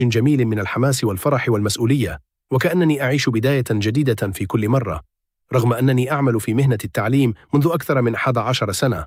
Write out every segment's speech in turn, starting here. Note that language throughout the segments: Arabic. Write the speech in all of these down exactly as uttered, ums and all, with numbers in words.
جميل من الحماس والفرح والمسؤولية، وكأنني أعيش بداية جديدة في كل مرة، رغم أنني أعمل في مهنة التعليم منذ أكثر من أحد عشر سنة.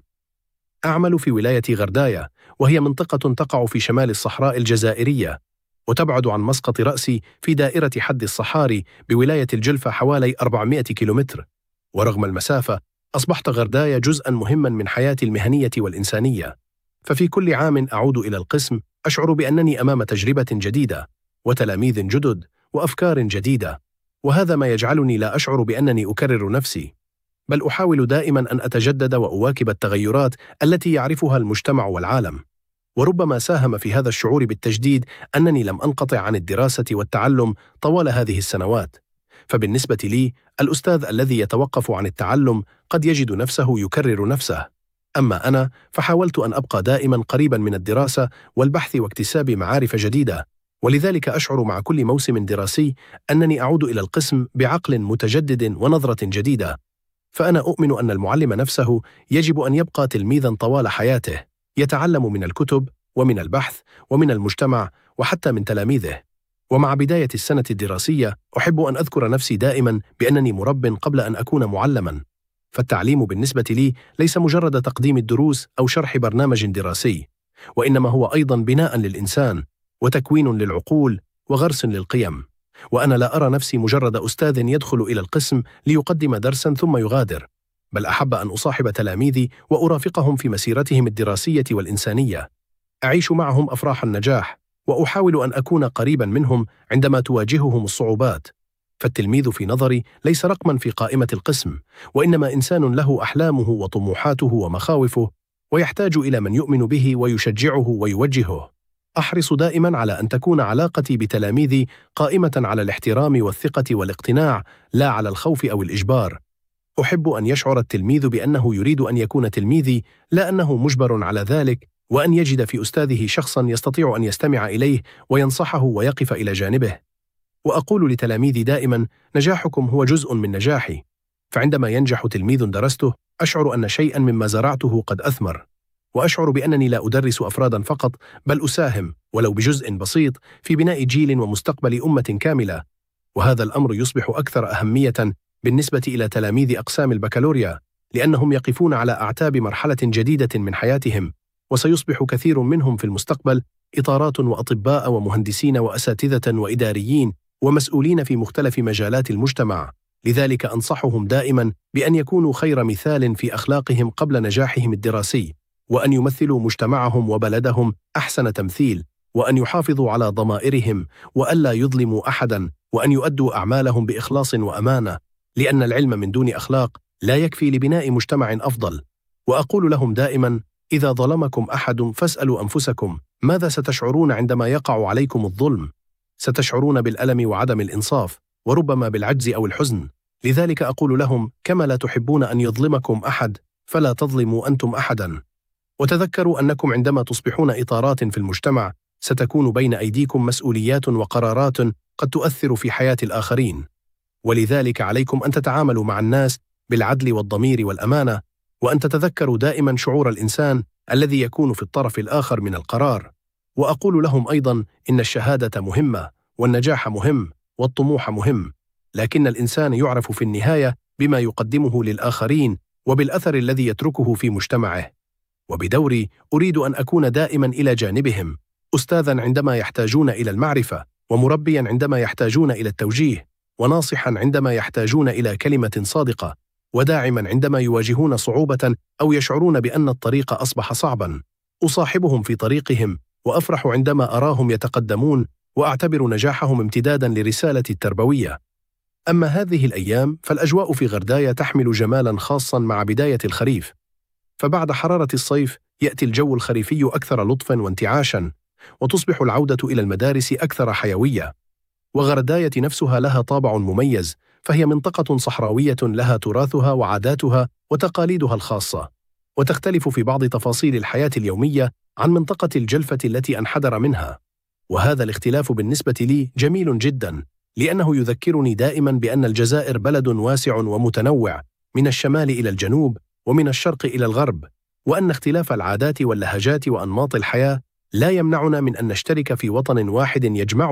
أعمل في ولاية غرداية، وهي منطقة تقع في شمال الصحراء الجزائرية، وتبعد عن مسقط رأسي في دائرة حد الصحاري بولاية الجلفة حوالي أربعمائة كيلومتر. ورغم المسافة، أصبحت غرداية جزءاً مهماً من حياتي المهنية والإنسانية. ففي كل عام أعود إلى القسم أشعر بأنني أمام تجربة جديدة وتلاميذ جدد وأفكار جديدة، وهذا ما يجعلني لا أشعر بأنني أكرر نفسي، بل أحاول دائماً أن أتجدد وأواكب التغيرات التي يعرفها المجتمع والعالم. وربما ساهم في هذا الشعور بالتجديد أنني لم أنقطع عن الدراسة والتعلم طوال هذه السنوات. فبالنسبة لي، الأستاذ الذي يتوقف عن التعلم قد يجد نفسه يكرر نفسه، أما أنا فحاولت أن أبقى دائما قريبا من الدراسة والبحث واكتساب معارف جديدة، ولذلك أشعر مع كل موسم دراسي أنني أعود إلى القسم بعقل متجدد ونظرة جديدة. فأنا أؤمن أن المعلم نفسه يجب أن يبقى تلميذا طوال حياته، يتعلم من الكتب ومن البحث ومن المجتمع وحتى من تلاميذه. ومع بداية السنة الدراسية أحب أن أذكر نفسي دائما بأنني مرب قبل أن أكون معلما، فالتعليم بالنسبة لي ليس مجرد تقديم الدروس أو شرح برنامج دراسي، وإنما هو أيضا بناء للإنسان وتكوين للعقول وغرس للقيم. وأنا لا أرى نفسي مجرد أستاذ يدخل إلى القسم ليقدم درسا ثم يغادر، بل أحب أن أصاحب تلاميذي وأرافقهم في مسيرتهم الدراسية والإنسانية، أعيش معهم أفراح النجاح، وأحاول أن أكون قريبا منهم عندما تواجههم الصعوبات. فالتلميذ في نظري ليس رقما في قائمة القسم، وإنما إنسان له أحلامه وطموحاته ومخاوفه، ويحتاج إلى من يؤمن به ويشجعه ويوجهه. أحرص دائما على أن تكون علاقتي بتلاميذي قائمة على الاحترام والثقة والاقتناع، لا على الخوف أو الإجبار. أحب أن يشعر التلميذ بأنه يريد أن يكون تلميذي، لا أنه مجبر على ذلك، وأن يجد في أستاذه شخصا يستطيع أن يستمع إليه وينصحه ويقف إلى جانبه. وأقول لتلاميذي دائما: نجاحكم هو جزء من نجاحي. فعندما ينجح تلميذ درسته أشعر أن شيئا مما زرعته قد أثمر، وأشعر بأنني لا أدرس أفرادا فقط، بل أساهم ولو بجزء بسيط في بناء جيل ومستقبل أمة كاملة. وهذا الأمر يصبح أكثر أهمية بالنسبة إلى تلاميذ أقسام البكالوريا، لأنهم يقفون على أعتاب مرحلة جديدة من حياتهم، وسيصبح كثير منهم في المستقبل إطارات وأطباء ومهندسين وأساتذة وإداريين ومسؤولين في مختلف مجالات المجتمع. لذلك أنصحهم دائما بأن يكونوا خير مثال في أخلاقهم قبل نجاحهم الدراسي، وأن يمثلوا مجتمعهم وبلدهم أحسن تمثيل، وأن يحافظوا على ضمائرهم وألا يظلموا أحدا، وأن يؤدوا أعمالهم بإخلاص وأمانة، لأن العلم من دون أخلاق لا يكفي لبناء مجتمع أفضل. وأقول لهم دائما: إذا ظلمكم أحد فاسألوا أنفسكم ماذا ستشعرون عندما يقع عليكم الظلم؟ ستشعرون بالألم وعدم الإنصاف، وربما بالعجز أو الحزن. لذلك أقول لهم: كما لا تحبون أن يظلمكم أحد فلا تظلموا أنتم أحدا. وتذكروا أنكم عندما تصبحون إطارات في المجتمع ستكون بين أيديكم مسؤوليات وقرارات قد تؤثر في حياة الآخرين، ولذلك عليكم أن تتعاملوا مع الناس بالعدل والضمير والأمانة، وأن تتذكروا دائما شعور الإنسان الذي يكون في الطرف الآخر من القرار. وأقول لهم أيضا: إن الشهادة مهمة، والنجاح مهم، والطموح مهم، لكن الإنسان يعرف في النهاية بما يقدمه للآخرين وبالأثر الذي يتركه في مجتمعه. وبدوري أريد أن أكون دائما إلى جانبهم، أستاذا عندما يحتاجون إلى المعرفة، ومربيا عندما يحتاجون إلى التوجيه، وناصحا عندما يحتاجون إلى كلمة صادقة، وداعما عندما يواجهون صعوبة أو يشعرون بأن الطريق أصبح صعبا. أصاحبهم في طريقهم، وأفرح عندما أراهم يتقدمون، وأعتبر نجاحهم امتدادا لرسالتي التربوية. أما هذه الأيام فالأجواء في غرداية تحمل جمالا خاصا مع بداية الخريف، فبعد حرارة الصيف يأتي الجو الخريفي أكثر لطفا وانتعاشا، وتصبح العودة إلى المدارس أكثر حيوية. وغرداية نفسها لها طابع مميز، فهي منطقة صحراوية لها تراثها وعاداتها وتقاليدها الخاصة، وتختلف في بعض تفاصيل الحياة اليومية عن منطقة الجلفة التي أنحدر منها. وهذا الاختلاف بالنسبة لي جميل جدا، لأنه يذكرني دائما بأن الجزائر بلد واسع ومتنوع من الشمال إلى الجنوب ومن الشرق إلى الغرب، وأن اختلاف العادات واللهجات وأنماط الحياة لا يمنعنا من أن نشترك في وطن واحد يجمعنا